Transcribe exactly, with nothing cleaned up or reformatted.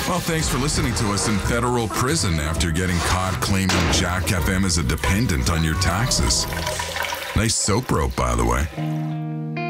Well, thanks for listening to us in federal prison after getting caught claiming Jack F M as a dependent on your taxes. Nice soap rope, by the way.